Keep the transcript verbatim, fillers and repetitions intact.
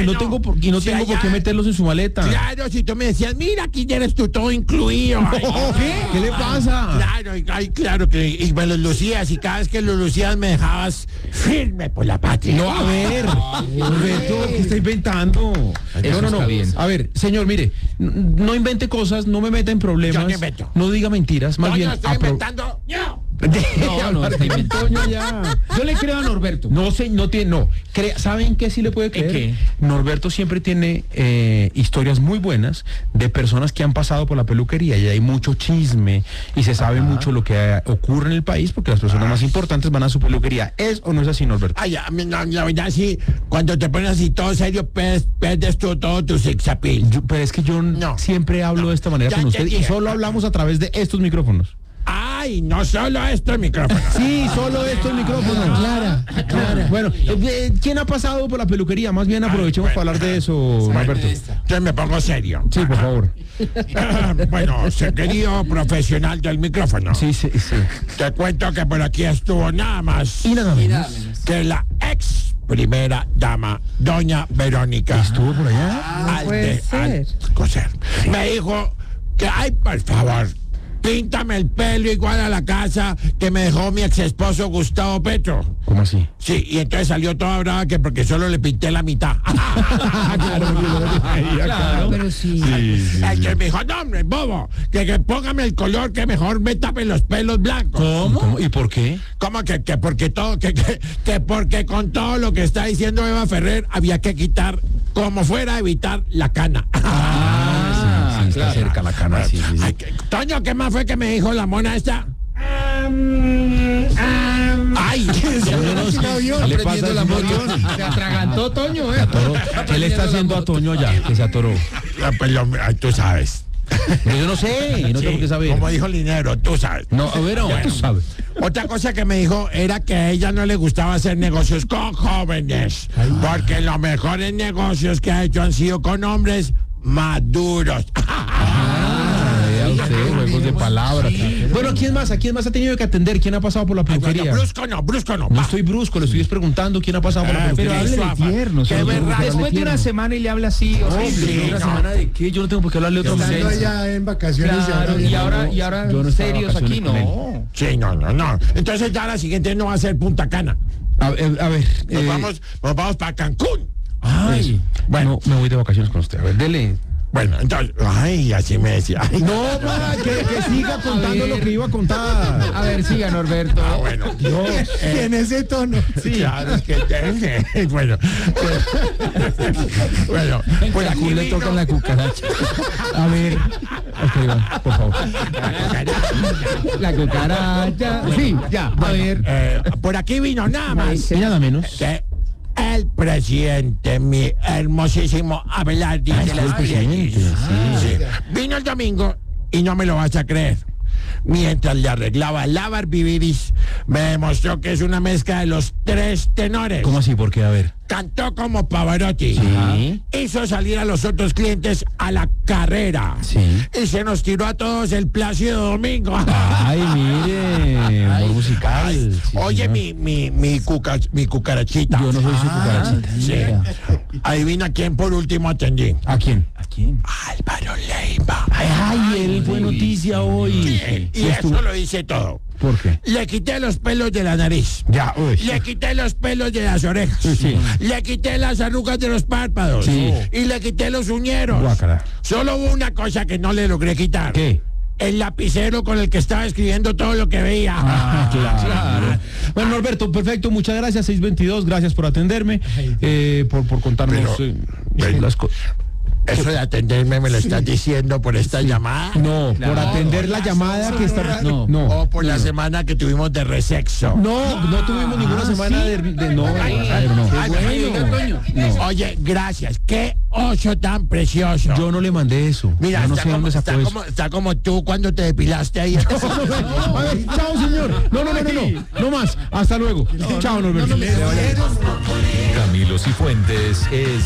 y no tengo por, y no Si tengo por allá- qué meterlos en su maleta. Claro, si tú me decías, mira, aquí tienes tú todo incluido. Ay, ¿Qué? ¿Qué le pasa? Claro, y- ay, claro que y me los lucías y cada vez que los lucías me dejabas firme por la patria. No, a ver, Roberto, ¿qué está inventando? Eso No, no, no. está bien. A ver, señor, mire, n- no invente cosas, no me meta en problemas. Yo no invento. No diga mentiras, más No, bien. no estoy apro- inventando. No. Deje de No, no, hablar está de inventando. Toño ya. Yo le creo a Norberto. No sé, no tiene, no. Crea- ¿Saben qué sí le puede creer? qué? Norberto siempre tiene eh, historias muy buenas de personas que han pasado por la peluquería y hay mucho chisme y se sabe mucho lo que eh, ocurre en el país porque las personas más importantes van a su peluquería. ¿Es o no es así, Norberto? Ay, a mí, no, la verdad sí, cuando te pones así todo serio, pierdes, pierdes tú todo tu sex appeal. Yo- pero es que yo No. siempre hablo No. de esta manera Ya con usted entendí. y solo hablamos a través de estos micrófonos. Ay, no solo esto el micrófono. Sí, solo estos micrófonos. Clara, Clara. Bueno, eh, ¿quién ha pasado por la peluquería? Más bien aprovechemos bueno. para hablar de eso, Norberto. Entonces me pongo serio. Sí, por favor. Bueno, se querido profesional del micrófono. Sí, sí, sí. Te cuento que por aquí estuvo nada más Y nada menos. que la ex primera dama, doña Verónica. ¿Estuvo por allá? Alde- puede ser. Alcocer. Me dijo que, ay, por favor, píntame el pelo igual a la casa que me dejó mi ex esposo Gustavo Petro. ¿Cómo así? Sí, y entonces salió toda brava que porque solo le pinté la mitad. Claro. Pero sí. El que me dijo, no, hombre, bobo, que, que póngame el color que mejor me tape los pelos blancos. ¿Cómo? ¿Y por qué? ¿Cómo que, que porque todo, que, que, que porque con todo lo que está diciendo Eva Ferrer había que quitar, como fuera, evitar la cana? Ah, sí, sí, está cerca la cana, sí, sí, sí. Ay, que- Toño, ¿qué más fue que me dijo la mona esta? Ay, Yo no sé, ¿qué le pasa a la ese moción. moción? Se atragantó Toño, ¿eh? Atoró. ¿Qué le está haciendo a Toño allá? Que se atoró. Ah, pues lo- ay, tú sabes. Pero yo no sé, no tengo que saber. Como dijo Linero, tú sabes. No, a ver, ahora tú sabes. Otra cosa que me dijo era que a ella no le gustaba hacer negocios con jóvenes, porque los mejores negocios que ha hecho han sido con hombres maduros. Vea usted, juegos de palabras. Bueno, ¿quién más? ¿A quién más ha tenido que atender? ¿Quién ha pasado por la Ay, peluquería? no, brusco no, brusco no. No va. estoy brusco, le estoy preguntando quién ha pasado por la Ah, peluquería. pero háblele Suafa. tierno, Qué señor. berraco. Después de una semana y le habla así, horrible. sí, ¿Una no. semana de qué? Yo no tengo por qué hablarle otro Estando momento. allá en vacaciones Claro, y ahora, y ahora Yo no estaba de serios aquí, vacaciones no. Sí, no, no, no. Entonces ya la siguiente no va a ser Punta Cana. A, ver, a ver. Nos eh, vamos, nos vamos para Cancún. Ay, bueno, me voy de vacaciones con usted. A ver, dele. Bueno, entonces, ay, así me decía. Ay, No, ma, que, que siga contando lo que iba a contar. A ver, siga, Norberto. Ah, bueno, Dios. Y en ese tono. Sí, claro, es que te- bueno, bueno, pues aquí le vino- tocan la cucaracha. A ver. Ok, va, por favor. La cucaracha. Sí, ya, a ver. Eh, por aquí vino nada más Y nada menos. que el presidente, mi hermosísimo Abelardo de las presidente, Piedras. sí. Sí. Vino el domingo y no me lo vas a creer. Mientras le arreglaba la barbiviris, me demostró que es una mezcla de los tres tenores. ¿Cómo así? ¿Por qué? A ver. Cantó como Pavarotti. Sí. Hizo salir a los otros clientes a la carrera. Sí. Y se nos tiró a todos el Plácido Domingo. Ay, mire, humor musical. Sí, Oye, señor. mi, mi, mi, cuca- mi cucarachita. Yo no soy su cucarachita. Sí. Adivina quién por último atendí. ¿A quién? ¿A quién? Álvaro Leiva. Ay, ay, él fue noticia hoy. Y Sí, eso estuvo- lo dice todo. ¿Por qué? Le quité los pelos de la nariz. Ya, uy. Le quité los pelos de las orejas. Sí, sí. Le quité las arrugas de los párpados. Sí. Y le quité los uñeros. Guácala. Solo hubo una cosa que no le logré quitar. ¿Qué? El lapicero con el que estaba escribiendo todo lo que veía. Ah, claro. Bueno, Norberto, perfecto, muchas gracias, seis veintidós, gracias por atenderme, eh, por, por contarnos Pero, eh, pero- las cosas. Eso de atenderme me lo estás diciendo por esta llamada. No, por atender la llamada que está... No, no. O por la no. semana que tuvimos de resexo. No, no tuvimos ninguna semana de, de- no, Ay, Alejandro, no. ay, bueno. No. Oye, gracias. Qué oso tan precioso. Yo no le mandé eso. Mira, yo no está, sé como, dónde sacó está, eso. como, está como tú cuando te depilaste ahí. A ver, chao, señor. No, no, no, no, no. No más. Hasta luego. Chao, Norberto. Camilo Cifuentes es